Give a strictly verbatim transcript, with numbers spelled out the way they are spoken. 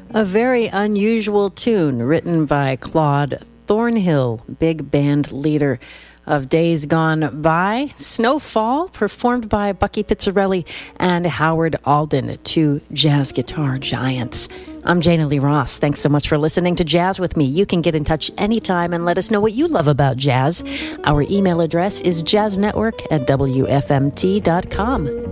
A very unusual tune written by Claude Thornhill, big band leader of Days Gone By. Snowfall, performed by Bucky Pizzarelli and Howard Alden, two jazz guitar giants. I'm Jana Lee Ross. Thanks so much for listening to Jazz with me. You can get in touch anytime and let us know what you love about jazz. Our email address is jazznetwork at w f m t dot com.